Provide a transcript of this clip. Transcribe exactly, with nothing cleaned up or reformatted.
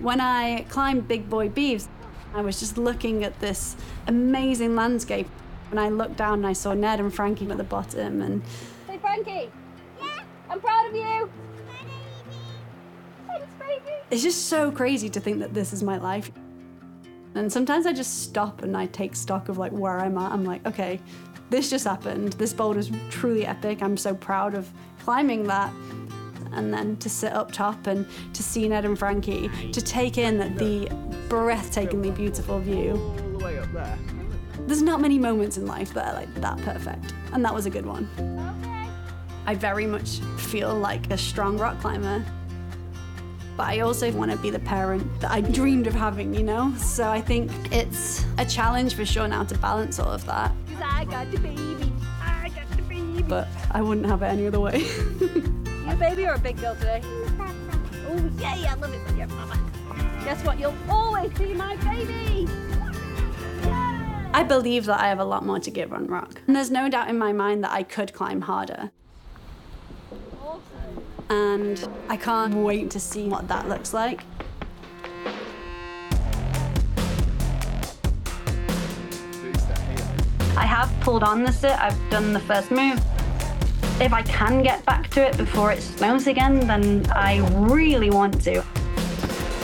When I climbed Big Boy Beeves, I was just looking at this amazing landscape. When I looked down and I saw Ned and Frankie at the bottom and... Hey, Frankie. Yeah? I'm proud of you. Thanks, baby. It's just so crazy to think that this is my life. And sometimes I just stop and I take stock of like where I'm at. I'm like, okay, this just happened. This boulder's truly epic. I'm so proud of climbing that. And then to sit up top and to see Ned and Frankie, to take in the breathtakingly beautiful view. All the way up there. There's not many moments in life that are like that perfect, and that was a good one. Okay. I very much feel like a strong rock climber, but I also want to be the parent that I dreamed of having, you know? So I think it's a challenge for sure now to balance all of that. Because I got the baby. I got the baby. But I wouldn't have it any other way. You a baby or a big girl today? Oh, yay, I love it when you're mama. Guess what? You'll always be my baby. Yeah. I believe that I have a lot more to give on rock. And there's no doubt in my mind that I could climb harder. Awesome. And I can't wait to see what that looks like. I have pulled on the sit, I've done the first move. If I can get back to it before it snows again, then I really want to.